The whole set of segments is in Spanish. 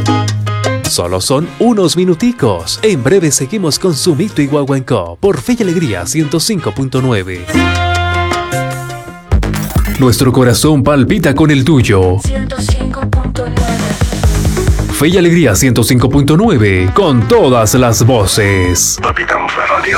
Solo son unos minuticos. En breve seguimos con Sumito y Guaguancó por Fe y Alegría 105.9. Nuestro corazón palpita con el tuyo. 105.9. Fe y Alegría 105.9 con todas las voces. Palpitamos la radio.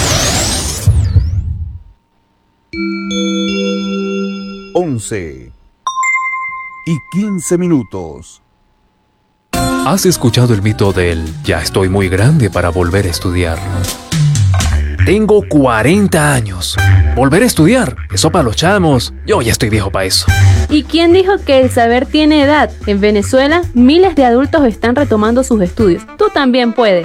11:15. ¿Has escuchado el mito del ya estoy muy grande para volver a estudiar? Tengo 40 años. ¿Volver a estudiar? Eso para los chamos. Yo ya estoy viejo para eso. ¿Y quién dijo que el saber tiene edad? En Venezuela, miles de adultos están retomando sus estudios. Tú también puedes.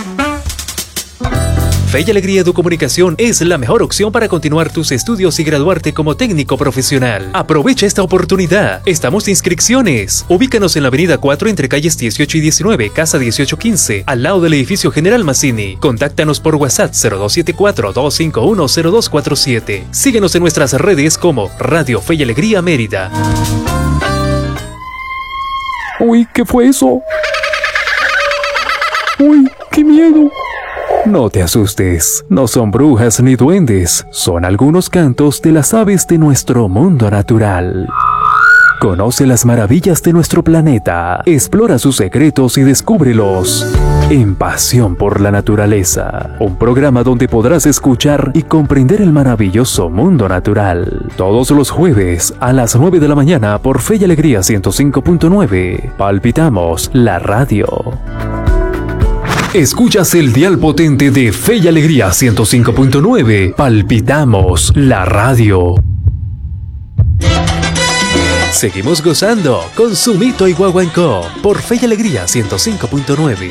Fe y Alegría Educomunicación es la mejor opción para continuar tus estudios y graduarte como técnico profesional. Aprovecha esta oportunidad. Estamos de inscripciones. Ubícanos en la avenida 4 entre calles 18 y 19, casa 1815, al lado del edificio General Mazzini. Contáctanos por WhatsApp 0274-251-0247. Síguenos en nuestras redes como Radio Fe y Alegría Mérida. Uy, ¿qué fue eso? Uy, qué miedo. No te asustes, no son brujas ni duendes, son algunos cantos de las aves de nuestro mundo natural. Conoce las maravillas de nuestro planeta, explora sus secretos y descúbrelos en Pasión por la Naturaleza, un programa donde podrás escuchar y comprender el maravilloso mundo natural. Todos los jueves a las 9 de la mañana por Fe y Alegría 105.9, palpitamos la radio. Escuchas el dial potente de Fe y Alegría 105.9. Palpitamos la radio. Seguimos gozando con Sumito y Guaguancó por Fe y Alegría 105.9.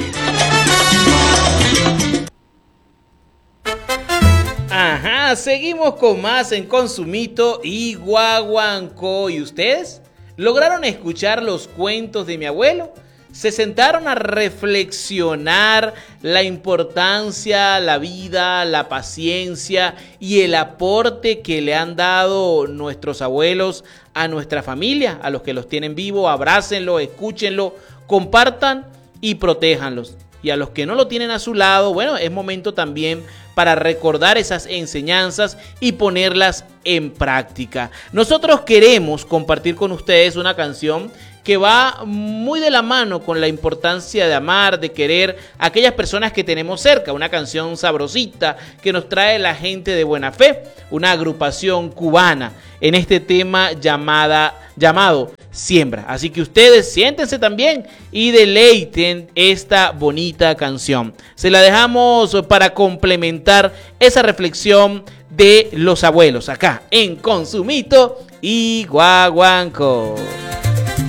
Ajá, seguimos con más en Consumito y Guaguancó. ¿Y ustedes? ¿Lograron escuchar los cuentos de mi abuelo? Se sentaron a reflexionar la importancia, la vida, la paciencia y el aporte que le han dado nuestros abuelos a nuestra familia, a los que los tienen vivos. Abrácenlo, escúchenlo, compartan y protéjanlos. Y a los que no lo tienen a su lado, bueno, es momento también para recordar esas enseñanzas y ponerlas en práctica. Nosotros queremos compartir con ustedes una canción que va muy de la mano con la importancia de amar, de querer a aquellas personas que tenemos cerca. Una canción sabrosita que nos trae la gente de Buena Fe, una agrupación cubana, en este tema llamado Siembra. Así que ustedes siéntense también y deleiten esta bonita canción. Se la dejamos para complementar esa reflexión de los abuelos acá en Consumito y Guaguancó.